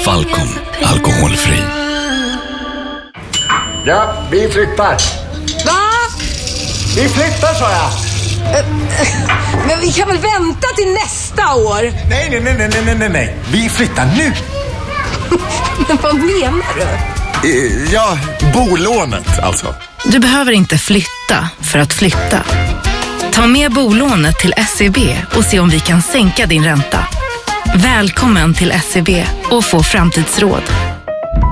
Falcon. Alkoholfri. Ja, vi flyttar. Va? Vi flyttar, sa jag. Men vi kan väl vänta till nästa år? Nej. Vi flyttar nu. Men vad menar du? Ja, bolånet alltså. Du behöver inte flytta för att flytta. Ta med bolånet till SEB och se om vi kan sänka din ränta. Välkommen till SEB och få framtidsråd.